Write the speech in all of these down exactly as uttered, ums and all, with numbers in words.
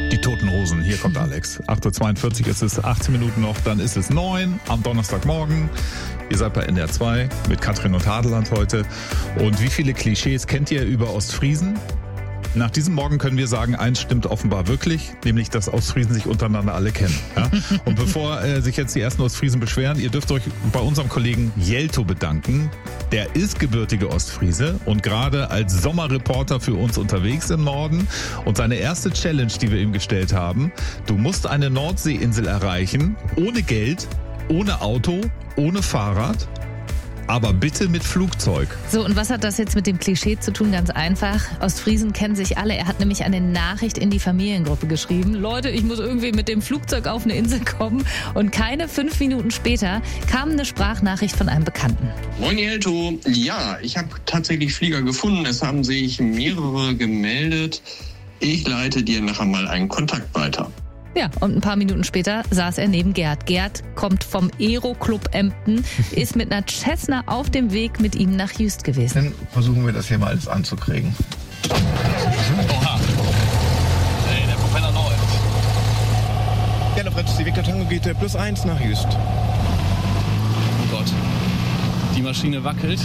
Die Toten Hosen, hier kommt Alex. acht Uhr zweiundvierzig ist es, achtzehn Minuten noch, dann ist es neun am Donnerstagmorgen. Ihr seid bei N D R zwei mit Katrin und Hadeland heute. Und wie viele Klischees kennt ihr über Ostfriesen? Nach diesem Morgen können wir sagen, eins stimmt offenbar wirklich, nämlich, dass Ostfriesen sich untereinander alle kennen. Ja? Und bevor äh, sich jetzt die ersten Ostfriesen beschweren, ihr dürft euch bei unserem Kollegen Jelto bedanken. Der ist gebürtige Ostfriese und gerade als Sommerreporter für uns unterwegs im Norden. Und seine erste Challenge, die wir ihm gestellt haben, du musst eine Nordseeinsel erreichen, ohne Geld, ohne Auto, ohne Fahrrad. Aber bitte mit Flugzeug. So, und was hat das jetzt mit dem Klischee zu tun? Ganz einfach. Ostfriesen kennen sich alle. Er hat nämlich eine Nachricht in die Familiengruppe geschrieben. Leute, ich muss irgendwie mit dem Flugzeug auf eine Insel kommen. Und keine fünf Minuten später kam eine Sprachnachricht von einem Bekannten. Moin Jelto. Ja, ich habe tatsächlich Flieger gefunden. Es haben sich mehrere gemeldet. Ich leite dir nachher mal einen Kontakt weiter. Ja, und ein paar Minuten später saß er neben Gerd. Gerd kommt vom Aero-Club Emden, ist mit einer Cessna auf dem Weg mit ihm nach Jüst gewesen. Dann versuchen wir das hier mal alles anzukriegen. Oha. Ey, der Propeller läuft. Gerd auf Retz, die Victor Tango geht äh, plus eins nach Jüst. Oh Gott. Die Maschine wackelt.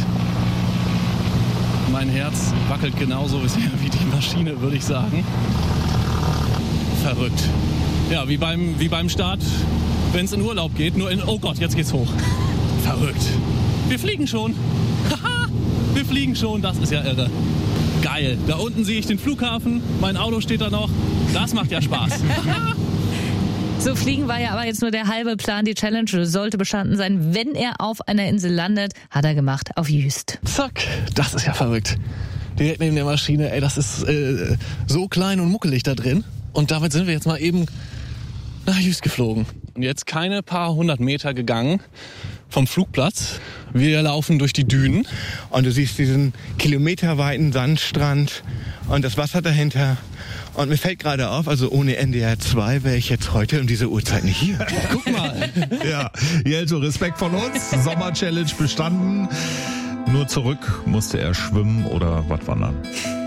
Mein Herz wackelt genauso wie die Maschine, würde ich sagen. Verrückt. Ja, wie beim, wie beim Start, wenn es in Urlaub geht, nur in, oh Gott, jetzt geht's hoch. Verrückt. Wir fliegen schon. Haha, wir fliegen schon, das ist ja irre. Geil. Da unten sehe ich den Flughafen, mein Auto steht da noch. Das macht ja Spaß. So, fliegen war ja aber jetzt nur der halbe Plan. Die Challenge sollte bestanden sein, wenn er auf einer Insel landet. Hat er gemacht, auf Jüst. Zack, das ist ja verrückt. Direkt neben der Maschine, ey, das ist äh, so klein und muckelig da drin. Und damit sind wir jetzt mal eben nach Jüst geflogen. Und jetzt keine paar hundert Meter gegangen vom Flugplatz. Wir laufen durch die Dünen. Und du siehst diesen kilometerweiten Sandstrand und das Wasser dahinter. Und mir fällt gerade auf, also ohne N D R zwei wäre ich jetzt heute um diese Uhrzeit nicht hier. Guck mal. Ja, Jelto, Respekt von uns. Sommer-Challenge bestanden. Nur zurück musste er schwimmen oder was wandern.